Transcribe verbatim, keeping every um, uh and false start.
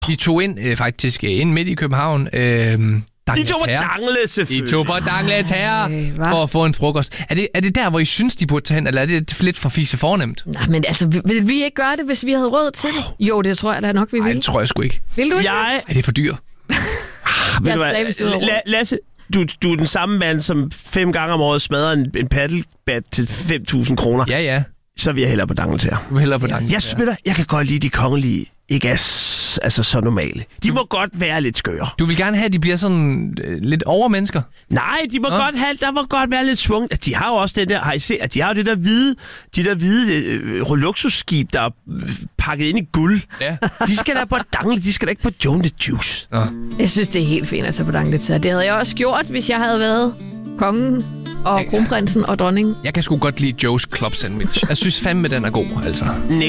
De tog ind øh, faktisk ind midt i København. Øh, De tog på Dangle, selvfølgelig. De tog på Dangle Terre for at få en frokost. Er det, er det der, hvor I synes, de burde tage hen, eller er det lidt for fise fornemt? Nej, men altså, vil vi ikke gøre det, hvis vi havde råd til det? Jo, det tror jeg da nok, vi vil. Nej, det tror jeg sgu ikke. Vil du ikke? Jeg... Er det for dyr? ah, jeg sagde, hvis du havde råd. Lasse, du, du er den samme mand, som fem gange om året smadrer en, en paddelbat til fem tusind kroner. Ja, ja. Så vil jeg hellere på Dangle Terre. Du vil hellere på Dangle Jeg synes, jeg kan godt lide de kongelige. Ikke er s- altså så normale. De du, må godt være lidt skøre. Du vil gerne have, at de bliver sådan øh, lidt overmennesker? Nej, de må Nå. godt have, der må godt være lidt svung. De har jo også den der, har I set, at de har jo det der hvide, de der hvide øh, luksusskib, der er pakket ind i guld. Ja. De skal da på Dangle, de skal da ikke på Joe the Juice. Nå. Jeg synes, det er helt fint at tage på Dangle Terre. Det havde jeg også gjort, hvis jeg havde været kongen og kronprinsen og dronningen. Jeg kan sgu godt lide Joe's Club Sandwich. Jeg synes fandme, den er god, altså.